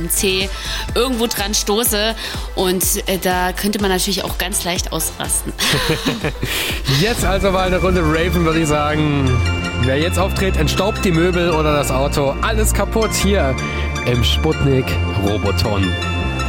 dem Zeh irgendwo dran stoße. Und da könnte man natürlich auch ganz leicht ausrasten. Jetzt also mal eine Runde raven, würde ich sagen. Wer jetzt auftritt, entstaubt die Möbel oder das Auto. Alles kaputt hier im Sputnik Roboton.